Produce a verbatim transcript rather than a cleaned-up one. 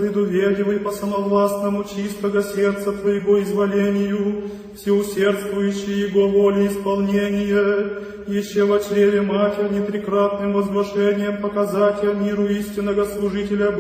предуведивай по самовластному чистого сердца Твоего изволению, всеусердствующий Его воли исполнение, еще во чреве Матерь нетрикратным возглашением показатель миру истинного служителя